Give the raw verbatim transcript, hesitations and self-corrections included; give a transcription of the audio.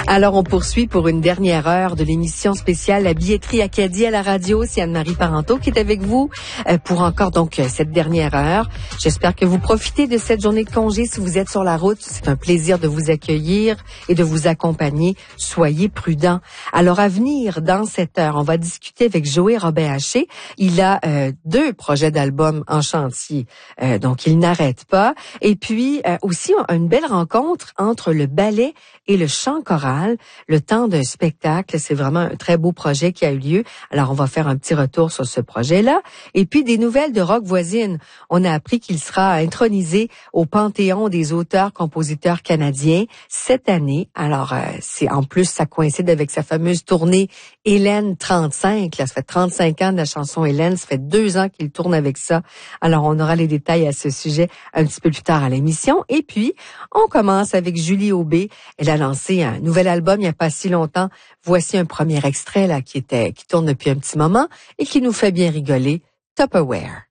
Alors, on poursuit pour une dernière heure de l'émission spéciale La Billetterie Acadie à la radio. C'est Anne-Marie Parenteau qui est avec vous euh, pour encore donc cette dernière heure. J'espère que vous profitez de cette journée de congé. Si vous êtes sur la route, c'est un plaisir de vous accueillir et de vous accompagner. Soyez prudents. Alors, à venir dans cette heure, on va discuter avec Joey Robin-Haché. Il a euh, deux projets d'album en chantier, euh, donc il n'arrête pas. Et puis, euh, aussi, une belle rencontre entre le ballet et le chant choral, le temps d'un spectacle. C'est vraiment un très beau projet qui a eu lieu. Alors, on va faire un petit retour sur ce projet-là. Et puis, des nouvelles de Rock Voisine. On a appris qu'il sera intronisé au Panthéon des auteurs-compositeurs canadiens cette année. Alors, euh, c'est en plus, ça coïncide avec sa fameuse tournée Hélène trente-cinq. Là, ça fait trente-cinq ans de la chanson Hélène. Ça fait deux ans qu'il tourne avec ça. Alors, on aura les détails à ce sujet un petit peu plus tard à l'émission. Et puis, on commence avec Julie Aubé. Elle a lancé un nouvel album il n'y a pas si longtemps. Voici un premier extrait là qui était qui tourne depuis un petit moment et qui nous fait bien rigoler. Tupperware.